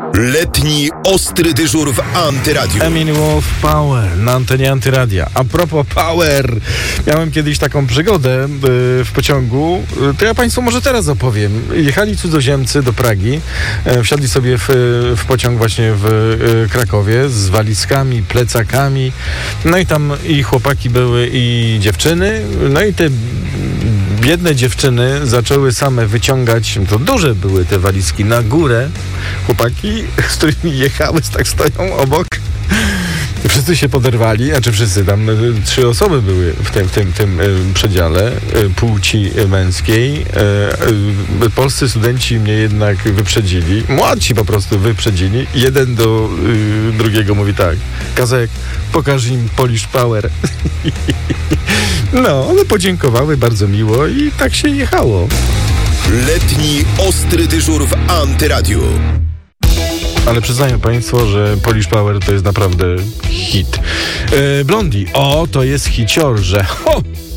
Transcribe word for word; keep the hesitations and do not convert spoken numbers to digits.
Letni ostry dyżur w Antyradiu. Emil Wolf Power na antenie Antyradia. A propos Power, miałem kiedyś taką przygodę w pociągu, to ja Państwu może teraz opowiem. Jechali cudzoziemcy do Pragi, wsiadli sobie w, w pociąg właśnie w Krakowie z walizkami, plecakami, no i tam i chłopaki były, i dziewczyny, no i te biedne dziewczyny zaczęły same wyciągać, to duże były te walizki, na górę. Chłopaki, z którymi jechały, tak stoją obok. Wszyscy się poderwali, a czy wszyscy, tam trzy osoby były w tym, w tym, tym przedziale płci męskiej. Polscy studenci mnie jednak wyprzedzili. Młodsi po prostu wyprzedzili. Jeden do y, drugiego mówi tak: Kazek, pokaż im Polish Power. No, one podziękowały bardzo miło i tak się jechało. Letni ostry dyżur w Antyradiu. Ale przyznaję Państwu, że Polish Power to jest naprawdę hit. Yy, Blondie, o, to jest hicior, że ho!